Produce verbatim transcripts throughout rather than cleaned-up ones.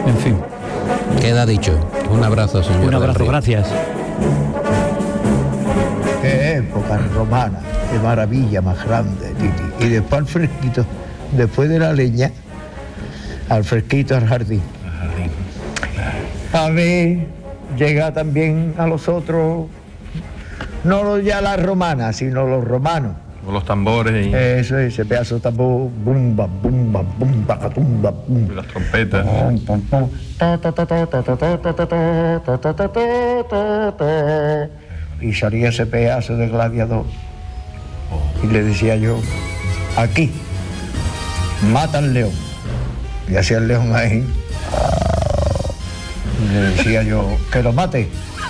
En fin. Queda dicho. Un abrazo, señor. Un abrazo, gracias. Qué época romana, qué maravilla más grande, Titi. Y después al fresquito, después de la leña, al fresquito al jardín. A ver, llega también a los otros, no ya las romanas, sino los romanos. Con los tambores y... Eso, ese pedazo de tambor, bumba, bumba, bumba, catumba, bumba. Y las trompetas. Y salía ese pedazo de gladiador. Y le decía yo, aquí, mata al león. Y hacía el león ahí. Y le decía yo, que lo mate.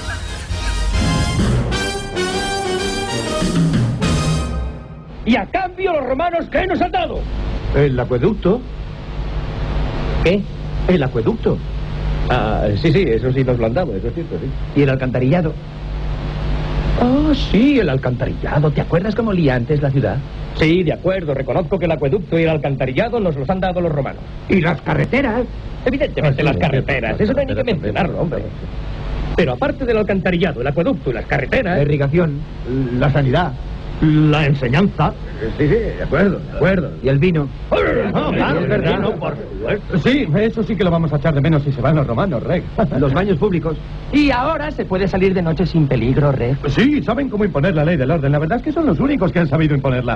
Y a cambio los romanos, ¿qué nos han dado? El acueducto. ¿Qué? El acueducto. Ah, sí, sí, eso sí nos lo han dado, eso es cierto, sí. ¿Y el alcantarillado? Ah, sí, el alcantarillado. ¿Te acuerdas cómo olía antes la ciudad? Sí, de acuerdo. Reconozco que el acueducto y el alcantarillado nos los han dado los romanos. ¿Y las carreteras? Evidentemente, Ah, sí, las sí, carreteras. sí, Eso no hay ni que sí, sí, mencionarlo, hombre. Pero aparte del alcantarillado, el acueducto y las carreteras... La irrigación, la sanidad, la enseñanza... Sí, sí, de acuerdo, de acuerdo. ¿Y el vino? No, claro, es verdad, no, por supuesto. Sí, eso sí que lo vamos a echar de menos si se van los romanos, Reg. Los baños públicos. Y ahora se puede salir de noche sin peligro, Reg. Sí, saben cómo imponer la ley del orden. La verdad es que son los únicos que han sabido imponerla.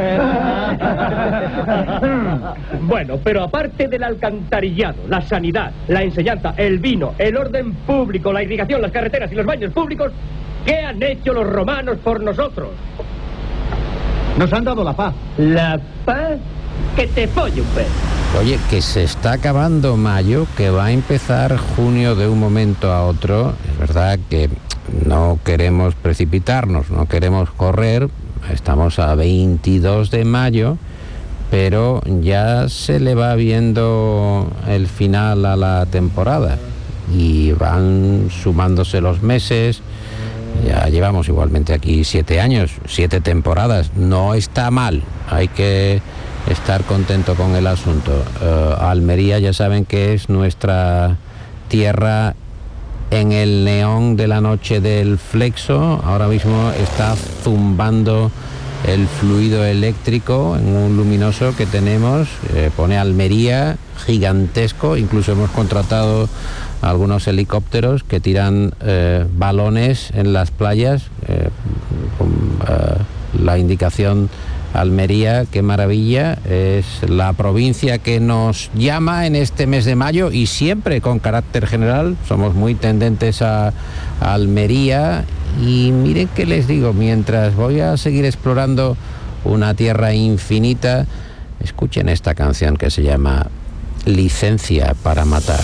Bueno, pero aparte del alcantarillado, la sanidad, la enseñanza, el vino, el orden público, la irrigación, las carreteras y los baños públicos, ¿qué han hecho los romanos por nosotros? Nos han dado la paz. ¿La paz? Que te folle un pez. Oye, que se está acabando mayo, que va a empezar junio de un momento a otro. Es verdad que no queremos precipitarnos, no queremos correr. Estamos a veintidós de mayo, pero ya se le va viendo el final a la temporada. Y van sumándose los meses. Ya llevamos igualmente aquí siete años, siete temporadas. No está mal, hay que estar contento con el asunto. Uh, Almería ya saben que es nuestra tierra en el neón de la noche del Flexo. Ahora mismo está zumbando el fluido eléctrico en un luminoso que tenemos. Eh, pone Almería gigantesco, incluso hemos contratado algunos helicópteros que tiran eh, balones en las playas eh, con eh, la indicación Almería. Qué maravilla, es la provincia que nos llama en este mes de mayo y siempre con carácter general. Somos muy tendentes a, a Almería. Y miren que les digo, mientras voy a seguir explorando una tierra infinita, escuchen esta canción que se llama Licencia para matar.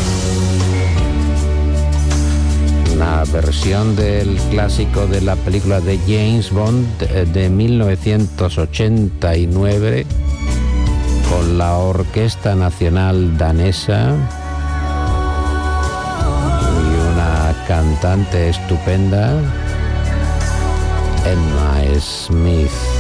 Una versión del clásico de la película de James Bond de mil novecientos ochenta y nueve con la Orquesta Nacional Danesa y una cantante estupenda, Emma Smith.